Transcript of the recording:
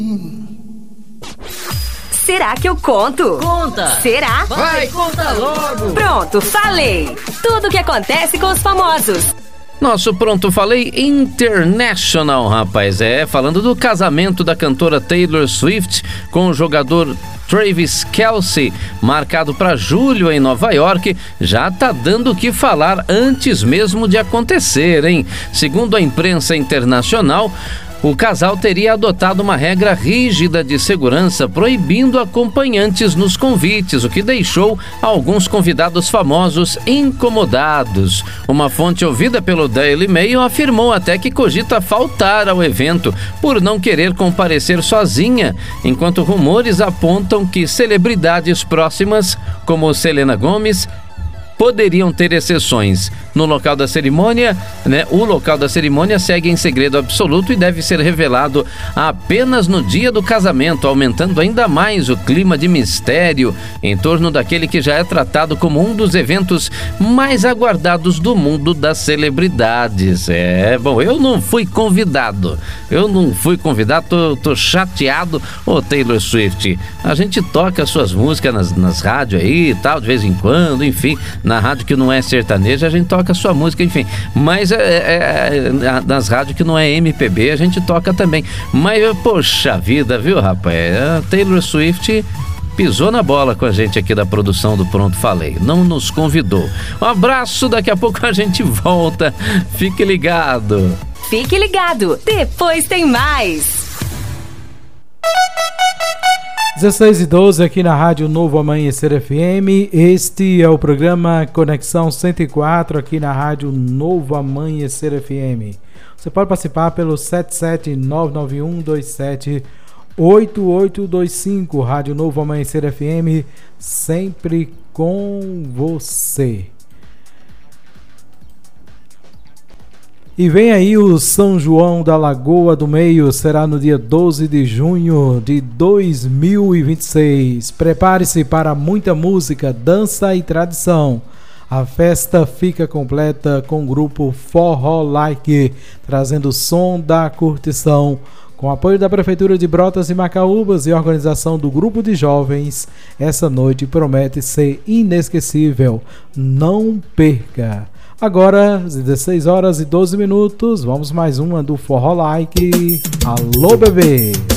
Será que eu conto? Conta! Será? Vai, conta logo! Pronto, falei! Tudo o que acontece com os famosos. Nosso Pronto Falei International, rapaz. Falando do casamento da cantora Taylor Swift com o jogador Travis Kelce, marcado para julho em Nova York, já tá dando o que falar antes mesmo de acontecer, hein? Segundo a imprensa internacional, o casal teria adotado uma regra rígida de segurança proibindo acompanhantes nos convites, o que deixou alguns convidados famosos incomodados. Uma fonte ouvida pelo Daily Mail afirmou até que cogita faltar ao evento por não querer comparecer sozinha, enquanto rumores apontam que celebridades próximas, como Selena Gomez, poderiam ter exceções. No local da cerimônia, o local da cerimônia segue em segredo absoluto e deve ser revelado apenas no dia do casamento, aumentando ainda mais o clima de mistério em torno daquele que já é tratado como um dos eventos mais aguardados do mundo das celebridades. Eu não fui convidado. Tô chateado. Ô, Taylor Swift, a gente toca suas músicas nas rádios aí e tal, de vez em quando, enfim, na rádio que não é sertaneja, a gente toca sua música, enfim, mas nas rádios que não é MPB, a gente toca também. Mas, poxa vida, viu, rapaz? A Taylor Swift pisou na bola com a gente aqui da produção do Pronto Falei, não nos convidou. Um abraço, daqui a pouco a gente volta. Fique ligado. Fique ligado, depois tem mais. 16h12 aqui na Rádio Novo Amanhecer FM. Este é o programa Conexão 104 aqui na Rádio Novo Amanhecer FM. Você pode participar pelo 77991278825. Rádio Novo Amanhecer FM, sempre com você. E vem aí o São João da Lagoa do Meio, será no dia 12 de junho de 2026. Prepare-se para muita música, dança e tradição. A festa fica completa com o grupo Forró Like, trazendo o som da curtição. Com apoio da Prefeitura de Brotas e Macaúbas e organização do grupo de jovens, essa noite promete ser inesquecível. Não perca! Agora, 16h12, vamos mais uma do Forró Like. Alô, bebê!